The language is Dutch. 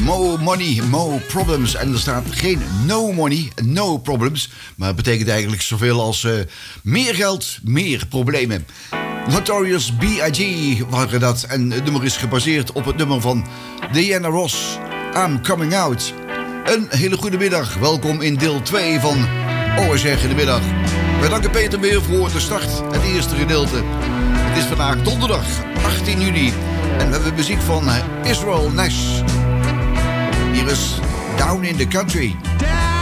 More money, more problems. En er staat geen no money, no problems. Maar het betekent eigenlijk zoveel als meer geld, meer problemen. Notorious B.I.G. waren dat. En het nummer is gebaseerd op het nummer van Diana Ross. I'm Coming Out. Een hele goede middag. Welkom in deel 2 van OSR in de middag. Wij danken Peter weer voor de start, het eerste gedeelte. Het is vandaag donderdag 18 juni. En we hebben muziek van Israel Nash. Hier is Down in the Country.